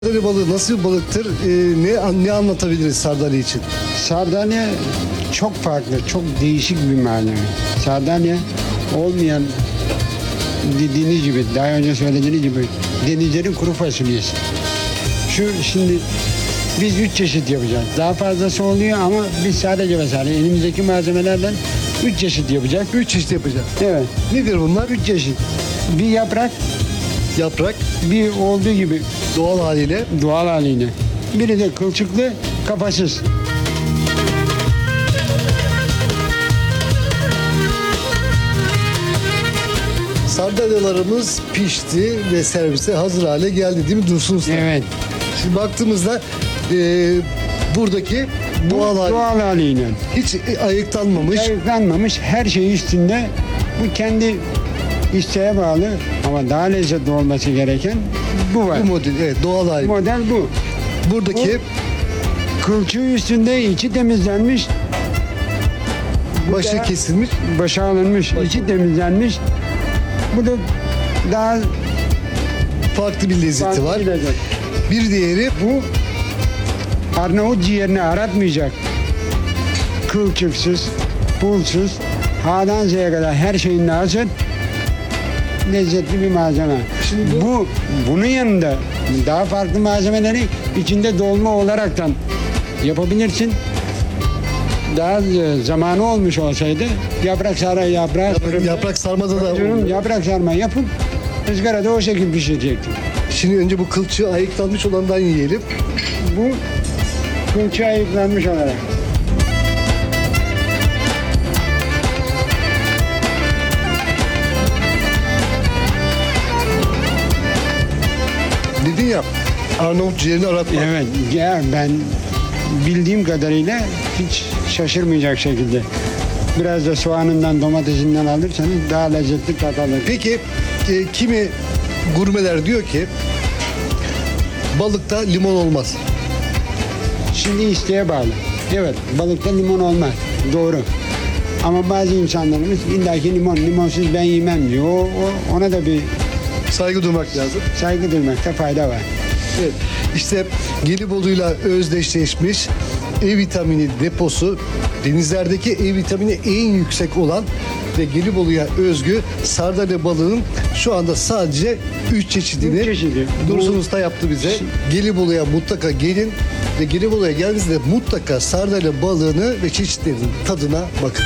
Sardalya balığı nasıl bir balıktır? Ne anlatabiliriz sardalya için? Sardalya çok farklı, çok değişik bir malzeme. Sardalya olmayan dediğiniz gibi, daha önce söylediğiniz gibi denizlerin kuru fasulyesi. Şimdi biz 3 çeşit yapacağız. Daha fazlası oluyor ama biz sadece mesela elimizdeki malzemelerden 3 çeşit yapacağız. 3 çeşit yapacağız. Evet. Nedir bunlar? 3 çeşit. Bir yaprak, Yaprak, bir olduğu gibi doğal haliyle. doğal haliyle. Biri de kılçıklı, kafasız. Sardalyalarımız pişti ve servise hazır hale geldi değil mi Dursun Usta? Evet. Şimdi baktığımızda buradaki doğal hali Doğal haliyle. hiç ayıklanmamış. Ayıklanmamış her şey üstünde. Bu kendi isteğe bağlı ama daha lezzetli olması gereken bu var. Bu model, evet, doğal hali. Model bu. Buradaki Kılçığı üstünde içi temizlenmiş, başı da- kesilmiş. başı alınmış, içi temizlenmiş. Bu da daha Farklı bir lezzeti farklı var. bir lezzet. Bir diğeri Bu Arnavut ciğerini aratmayacak. Kılçıksız, pulsuz, A'dan Z'ye kadar her şeyin hazır. Lezzetli bir malzeme. Şimdi Bunun yanında daha farklı malzemeleri içinde dolma olaraktan yapabilirsin. Daha zamanı olmuş olsaydı yaprak sarmada da yaprak sarma yapıp ızgarada o şekilde pişirecektim. Şimdi önce bu kılçığı ayıklanmış olandan yiyelim. Bu kılçığı ayıklanmış olarak. Dedin ya, Arnavut ciğerini aratma. Evet, ya ben bildiğim kadarıyla hiç şaşırmayacak şekilde. Biraz da soğanından, domatesinden alırsanız daha lezzetli tat alır. Peki kimi gurmeler diyor ki balıkta limon olmaz. Şimdi isteğe bağlı. Evet, balıkta limon olmaz. Doğru. Ama bazı insanlarımız illaki limonsuz ben yemem diyor. Ona da bir Saygı duymak lazım. saygı duymakta fayda var. Evet. İşte Gelibolu'yla özdeşleşmiş E vitamini deposu, denizlerdeki E vitamini en yüksek olan ve Gelibolu'ya özgü sardalya balığının şu anda sadece 3 çeşidini Üç çeşidi. Dursun Bu- Usta yaptı bize. Gelibolu'ya mutlaka gelin ve Gelibolu'ya geldiğinizde mutlaka sardalya balığını ve çeşitlerinin tadına bakın.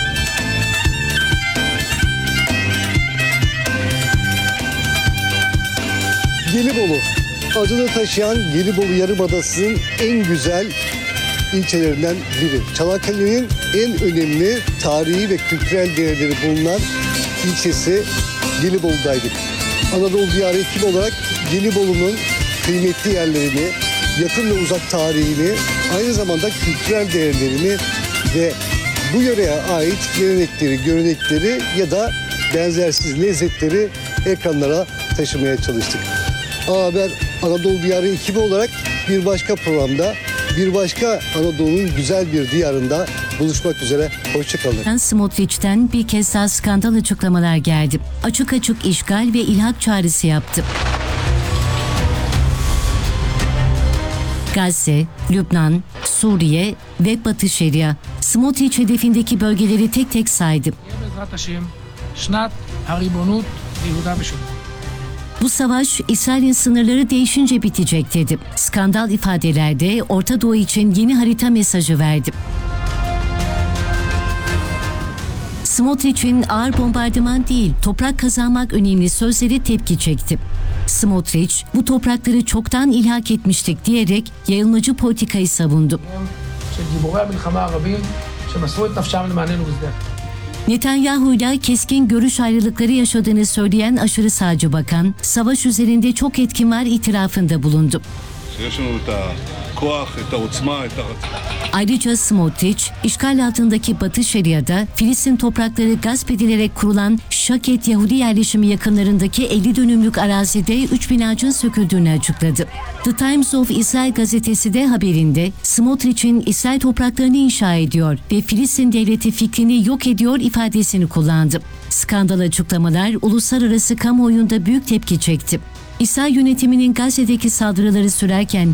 Gelibolu, adını taşıyan Gelibolu Yarımadası'nın en güzel ilçelerinden biri. Çanakkale'nin en önemli tarihi ve kültürel değerleri bulunan ilçesi Gelibolu'daydık. Anadolu Diyarı ekibi olarak Gelibolu'nun kıymetli yerlerini, yakın ve uzak tarihini, aynı zamanda kültürel değerlerini ve bu yöreye ait gelenekleri, görenekleri ya da benzersiz lezzetleri ekranlara taşımaya çalıştık. A Haber Anadolu Diyarı ekibi olarak bir başka programda, bir başka Anadolu'nun güzel bir diyarında buluşmak üzere. Hoşçakalın. Smotrich'ten bir kez daha skandal açıklamalar geldi. Açık açık işgal ve ilhak çağrısı yaptı. Gazze, Lübnan, Suriye ve Batı Şeria. Smotrich hedefindeki bölgeleri tek tek saydı. בעזרת השם, שנת הריבונות ביהודה ושומרון. Bu savaş İsrail'in sınırları değişince bitecek dedi. Skandal ifadelerde Orta Doğu için yeni harita mesajı verdi. Smotrich'in ağır bombardıman değil, toprak kazanmak önemli sözleri tepki çekti. Smotrich, bu toprakları çoktan ilhak etmiştik diyerek yayılmacı politikayı savundu. של גיבורי המלחמה הרבים שמסרו את נפשם למעננו בשדה. Netanyahu'yla keskin görüş ayrılıkları yaşadığını söyleyen aşırı sağcı bakan, savaş üzerinde çok etkin var itirafında bulundu. שיש לנו את הכוח, את העוצמה, את הרצון. Ayrıca Smotrich, işgal altındaki Batı Şeria'da Filistin toprakları gasp edilerek kurulan Şaket Yahudi yerleşimi yakınlarındaki 50 dönümlük arazide 3 binacın söküldüğünü açıkladı. The Times of Israel gazetesi de haberinde Smotrich'in İsrail topraklarını inşa ediyor ve Filistin devleti fikrini yok ediyor ifadesini kullandı. Skandal açıklamalar uluslararası kamuoyunda büyük tepki çekti. İsrail yönetiminin Gazze'deki saldırıları sürerken